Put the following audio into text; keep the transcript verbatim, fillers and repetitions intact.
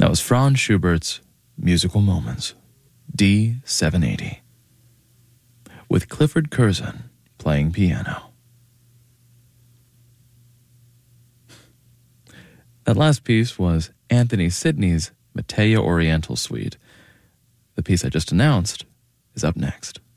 That was Franz Schubert's Musical Moments, D seven eighty, with Clifford Curzon playing piano. That last piece was Anthony Sidney's Mateo Oriental Suite. The piece I just announced is up next.